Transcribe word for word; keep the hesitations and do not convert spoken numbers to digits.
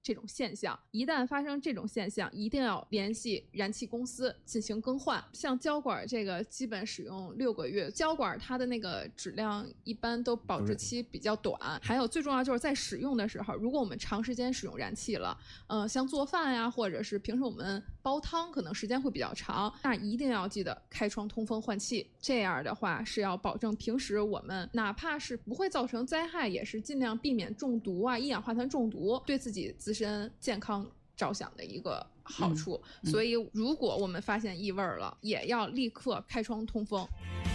这种现象。一旦发生这种现象，一定要联系燃气公司进行更换。像胶管这个基本使用六个月，胶管它的那个质量一般都保质期比较短。还有最重要就是在使用的时候，如果我们长时间使用燃气了，呃，像做饭呀，或者是平时我们煲汤可能时间会比较长，那一定要记得开窗通风换气。这样的话是要保证平时我们哪怕是不会造成灾害，也是尽量避免中毒啊，一氧化碳中毒，对自己自身健康着想的一个好处。嗯嗯、所以如果我们发现异味了，也要立刻开窗通风。